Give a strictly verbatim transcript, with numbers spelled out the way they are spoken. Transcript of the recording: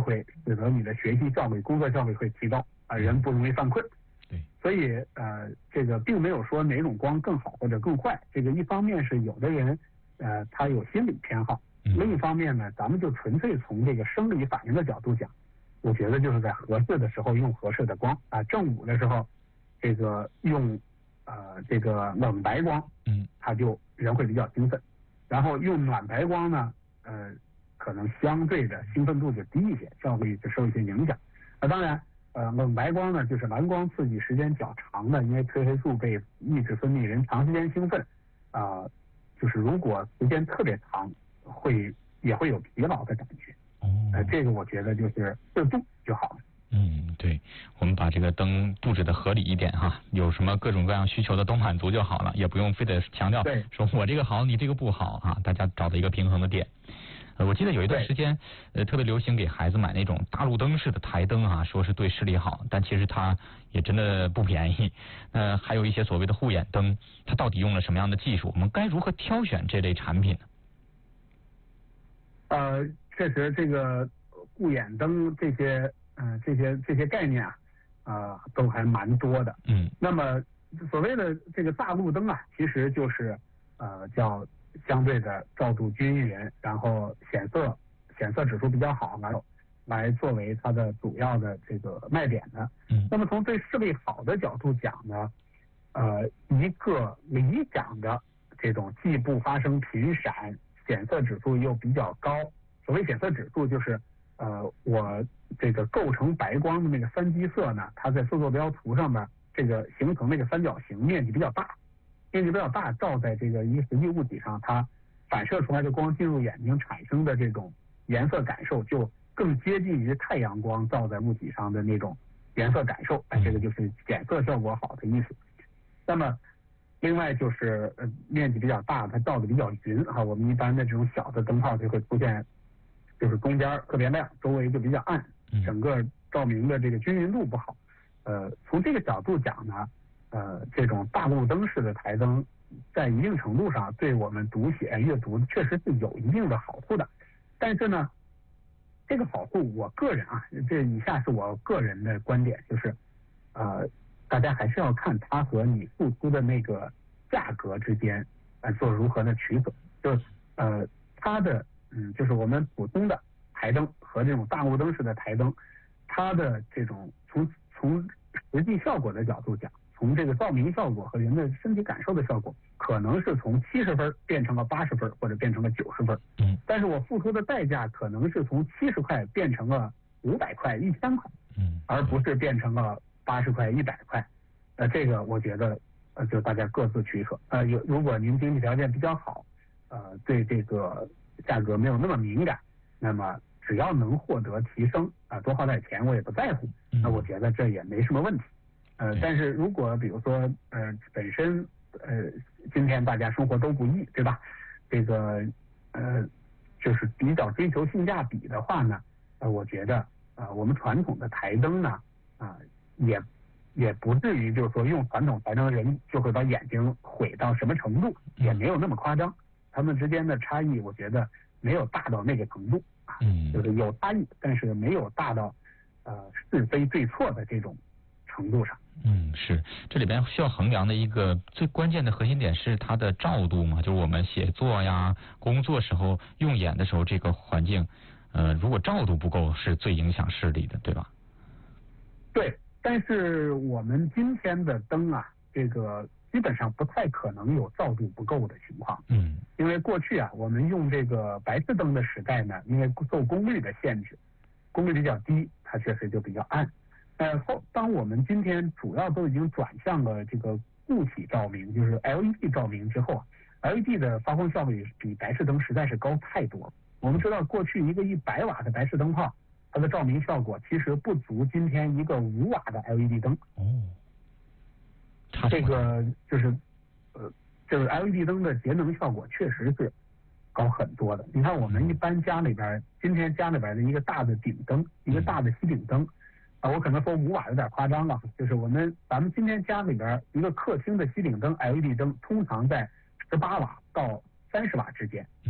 会使得你的学习效率、工作效率会提高啊，人不容易犯困。 对， 所以呃，这个并没有说哪种光更好或者更坏。这个一方面是有的人呃他有心理偏好，另一方面呢，咱们就纯粹从这个生理反应的角度讲，我觉得就是在合适的时候用合适的光啊，正午的时候，这个用呃这个冷白光， 嗯， 他就人会比较兴奋，然后用暖白光呢，呃，可能相对的兴奋度就低一些，效率就受一些影响。那当然。呃，冷白光呢，就是蓝光刺激时间较长的，因为褪黑素被抑制分泌，人长时间兴奋，啊、呃，就是如果时间特别长，会也会有疲劳的感觉。 哦， 呃，这个我觉得就是适度就好了。 嗯，对，我们把这个灯布置的合理一点哈，有什么各种各样需求的都满足就好了，也不用非得强调说我这个好，你这个不好啊，大家找到一个平衡的点。呃，我记得有一段时间，呃，特别流行给孩子买那种大路灯式的台灯啊，说是对视力好，但其实它也真的不便宜。呃，还有一些所谓的护眼灯，它到底用了什么样的技术？我们该如何挑选这类产品呢？ 呃，确实，这个护眼灯这些，嗯、呃，这些这些概念啊，啊、呃，都还蛮多的。 嗯。那么所谓的这个大路灯啊，其实就是呃叫。相对的照度均匀，然后显色显色指数比较好，来来作为它的主要的这个卖点的。 嗯。 那么从对视力好的角度讲呢，呃，一个理想的这种既不发生频闪，显色指数又比较高。所谓显色指数就是呃我这个构成白光的那个三基色呢，它在色坐标图上面这个形成那个三角形面积比较大。面积比较大，照在这个一个实际物体上，它反射出来的光进入眼睛产生的这种颜色感受，就更接近于太阳光照在物体上的那种颜色感受。哎，这个就是显色效果好的意思。那么，另外就是呃面积比较大，它照的比较匀哈。我们一般的这种小的灯泡就会出现，就是中间特别亮，周围就比较暗，整个照明的这个均匀度不好。呃，从这个角度讲呢。呃，这种大路灯式的台灯，在一定程度上对我们读写阅读确实是有一定的好处的，但是呢，这个好处我个人啊，这以下是我个人的观点，就是呃，大家还是要看它和你付出的那个价格之间呃做如何的取舍，就是呃，它的嗯，就是我们普通的台灯和这种大路灯式的台灯，它的这种从从实际效果的角度讲。从这个照明效果和人的身体感受的效果，可能是从七十分变成了八十分，或者变成了九十分。 嗯， 但是我付出的代价可能是从七十块变成了五百块、一千块， 嗯， 而不是变成了八十块、一百块。呃，这个我觉得呃，就大家各自取舍。呃，有如果您经济条件比较好，呃，对这个价格没有那么敏感，那么只要能获得提升啊、呃，多花点钱我也不在乎。那我觉得这也没什么问题。呃，但是如果比如说呃本身呃今天大家生活都不易，对吧？这个呃就是比较追求性价比的话呢，呃我觉得呃我们传统的台灯呢啊、呃、也也不至于就是说用传统台灯的人就会把眼睛毁到什么程度，也没有那么夸张。他们之间的差异，我觉得没有大到那个程度啊，就是有差异，但是没有大到呃是非对错的这种程度上。 嗯，是，这里边需要衡量的一个最关键的核心点是它的照度嘛，就是我们写作呀、工作时候用眼的时候，这个环境，呃，如果照度不够，是最影响视力的，对吧？ 对，但是我们今天的灯啊，这个基本上不太可能有照度不够的情况。 嗯， 因为过去啊，我们用这个白炽灯的时代呢，因为受功率的限制，功率比较低，它确实就比较暗。呃，后当我们今天主要都已经转向了这个固体照明，就是 L E D 照明之后啊 ，L E D 的发光效率比白炽灯实在是高太多了。我们知道，过去一个一百瓦的白炽灯泡，它的照明效果其实不足今天一个五瓦的 L E D 灯。 哦， 这个就是呃，就是 L E D 灯的节能效果确实是高很多的。你看，我们一般家里边，今天家里边的一个大的顶灯，一个大的吸顶灯。啊，我可能说五瓦有点夸张了，就是我们咱们今天家里边一个客厅的吸顶灯 L E D 灯，通常在十八瓦到三十瓦之间。